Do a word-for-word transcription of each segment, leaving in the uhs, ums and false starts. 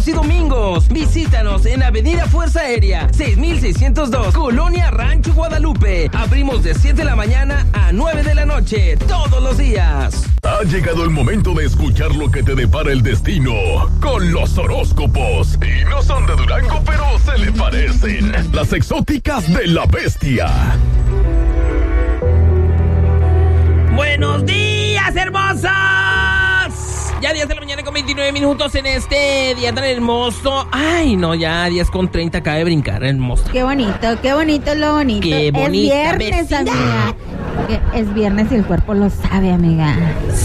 sábados y domingos. Visítanos en Avenida Fuerza Aérea, seis mil seiscientos dos, Colonia Rancho Guadalupe. Abrimos de siete de la mañana a nueve de la noche, todos los días. Ha llegado el momento de escuchar lo que te depara el destino con los horóscopos. Y no son de Durango, pero se le parecen. Las exóticas de la bestia. ¡Buenos días, hermosas! Ya diez de la mañana con veintinueve minutos en este día tan hermoso. Ay, no, ya diez con treinta acaba de brincar, hermoso. Qué bonito, qué bonito lo bonito. Qué bonita es viernes, vecina. amiga. Que es viernes y el cuerpo lo sabe, amiga.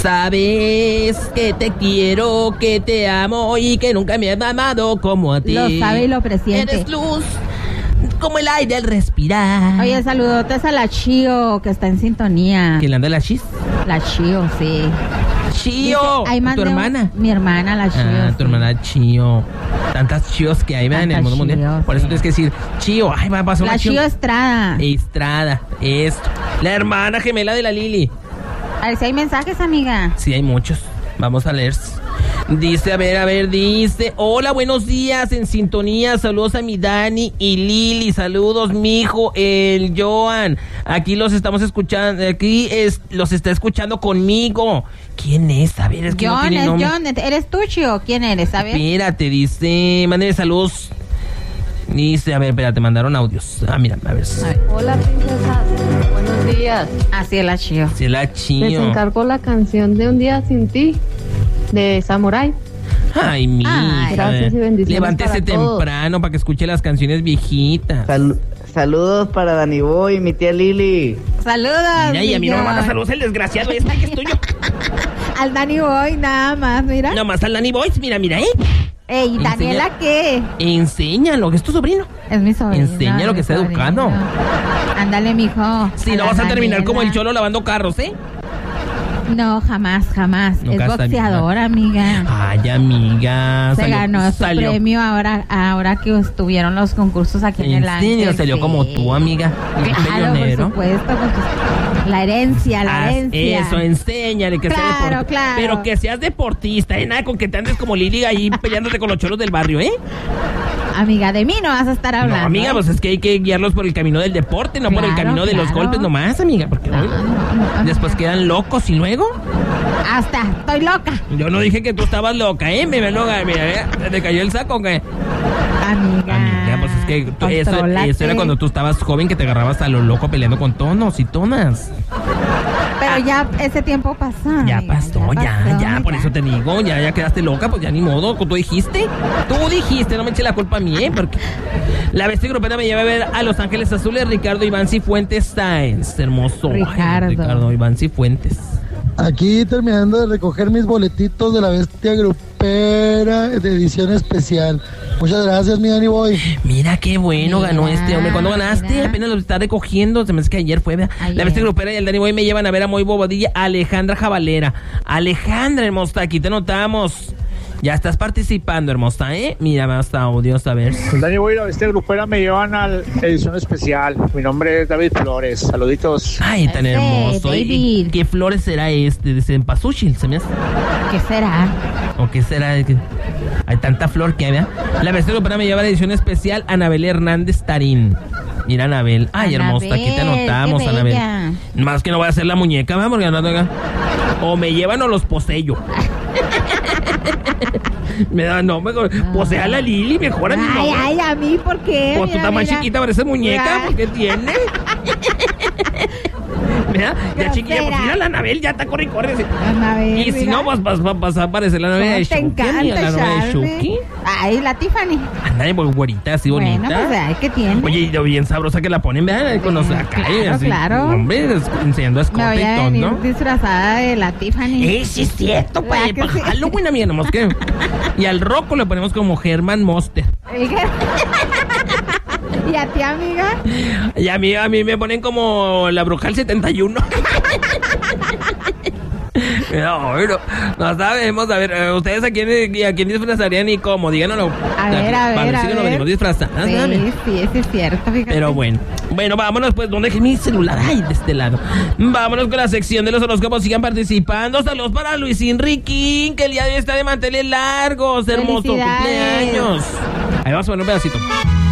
Sabes que te quiero, que te amo y que nunca me has amado como a ti. Lo sabe y lo presiente. Eres luz, como el aire al respirar. Oye, saludotes a la Chio, que está en sintonía. ¿Quién le anda la chis? La Chio, sí. Chío, Dice, hay más tu de un- hermana. Mi hermana, la Chio. Ah, sí. tu hermana Chío. Tantas chíos que hay, vean, en el mundo Tantas mundial. chíos, Por eso sí. tienes que decir Chío. Ay, va a pasar La una Chio Estrada. Estrada, esto. La hermana gemela de la Lili. A ver si hay mensajes, amiga. Sí, hay muchos. Vamos a leer. Dice, a ver, a ver, dice: hola, buenos días, en sintonía, saludos a mi Dani y Lili, saludos, mijo, el Joan, aquí los estamos escuchando, aquí es, los está escuchando conmigo. ¿Quién es? A ver, es que no John, tiene es nombre. John. ¿Eres tú, Chio? ¿Quién eres? A ver. Espérate, dice, mándale saludos. Dice, a ver, espérate, mandaron audios. Ah, mira, a ver. A ver. Hola, princesas. Buenos días. Así es la Chio. Si la Les Chío. encargo la canción de Un día sin ti, de Samurai. Ay, mija. Ay, gracias y bendiciones Levántese para todos. temprano para que escuche las canciones viejitas. Sal- saludos para Dani Boy y mi tía Lili. Saludos. Mira, y a mí no me manda John. saludos el desgraciado este que es tuyo. Al Dani Boy, nada más, mira. Nomás al Danny Boys, mira, mira, ¿eh? Ey, Enseña- ¿Daniela qué? Enséñalo, que es tu sobrino. Es mi sobrino. Enséñalo es que mi está sobrino. educado. Ándale, mijo. Si no la vas a terminar Daniela. como el cholo lavando carros, ¿eh? No, jamás, jamás. Nunca es está bien, boxeadora, amiga. Ay, amiga. Se salió- ganó su salió- premio ahora, ahora que estuvieron los concursos aquí en, En el serio, Ángel. salió sí. como tú, amiga. Un Claro, millonero. por supuesto. Pues, la herencia, la Haz herencia. eso, enséñale que Claro, seas deportista. claro. Pero que seas deportista, ¿eh? Nada con que te andes como Lili ahí peleándote con los cholos del barrio, ¿eh? Amiga, de mí no vas a estar hablando. No, amiga, ¿eh? pues es que hay que guiarlos por el camino del deporte, no por el Claro, camino de los claro. golpes nomás, amiga. Porque No, ¿no? no, no, después amiga. quedan locos y luego. Hasta, estoy loca. Yo no dije que tú estabas loca, ¿eh? Me ven loca, mira, mira, ¿te cayó el saco, ¿qué? Amiga. Amiga, pues es que tú- eso, contrólate. eso era cuando tú estabas joven que te agarrabas a lo loco peleando con tonos y tonas. Pero ya ese tiempo pasó. Ya amiga, pasó, ya, pasó, ya, por amiga. eso te digo, ya, ya quedaste loca, pues ya ni modo, tú dijiste, tú dijiste, no me eche la culpa a mí, ¿eh? Porque la bestia grupera me lleva a ver a Los Ángeles Azules, Ricardo Iván Cifuentes Sáenz, hermoso. Ay, Ricardo. Ricardo Iván Cifuentes. Aquí terminando de recoger mis boletitos de la bestia grupera de edición especial. Muchas gracias, mi Danny Boy. Mira qué bueno Mira, ganó este hombre. ¿Cuándo ganaste? mira. Apenas lo está recogiendo. Se me hace que ayer fue. ¿verdad? Ayer. La bestia grupera y el Danny Boy me llevan a ver a Moy Bobadilla, Alejandra Jabalera. Alejandra, hermosa, aquí te notamos. Ya estás participando, hermosa, ¿eh? Mira, más audios, a ver. Dani Boy y la bestia grupera me llevan a la edición especial. Mi nombre es David Flores. Saluditos. Ay, tan Ese, hermoso. ¿Y- y David. qué flores será este? De cempasúchil, ¿se me hace? ¿Qué será? ¿O qué será? ¿De qué? Hay tanta flor que hay, ¿verdad? La bestia grupera me lleva a la edición especial Anabel Hernández Tarín. Mira, Anabel. Ay, hermosa, aquí te Anabel, anotamos, qué Anabel. bella. Más que no voy a hacer la muñeca, ¿verdad? Porque no tenga. O me llevan o los poseyo. Me da, no, mejor. Posea a la Lili, mejor a mi Ay, mamá. ay, a mí, ¿por qué? Pues tú Mira, estás más mira. chiquita, pareces muñeca, Ay. ¿por qué tiene? Mira, ya Grosera. chiquilla, pues mira la Anabel, ya está corre y corre. así. Anabel, Y si mira. no, pues vas vas- vas a aparecer la novia de ¿Cómo te Shuki, amiga, encanta, la novia de Charlie? Shuki. Ay, la Tiffany. Anda, pues güerita, así bonita. Bueno, pues, ay, ¿qué tiene? Oye, y lo bien sabrosa que la ponen, vean, con los acá y Claro, así. claro. Hombre, es- enseñando Me escote voy a y todo, venir ¿no? disfrazada de la Tiffany. Eh, sí es cierto, pues, ¿Verdad que para sí? Halloween, amiga, nomás que... Y al Rocco le ponemos como Herman Monster. ¿Y a ti, amiga? Y a mí, a mí me ponen como la bruja del setenta y uno. No, no, no sabemos. A ver, eh, ¿ustedes a quién, a quién disfrazarían y cómo? Díganoslo. A ver, a ver, Para a decir que nos ver. venimos disfrazadas, Sí, dame. sí, eso es cierto, fíjate. Pero bueno, bueno, vámonos pues, ¿dónde dejé mi celular? Ay, de este lado. Vámonos con la sección de los horóscopos, sigan participando. Saludos para Luisín Riquín, que el día de hoy está de manteles largos, hermoso Felicidades. cumpleaños. Ahí vamos a poner un pedacito.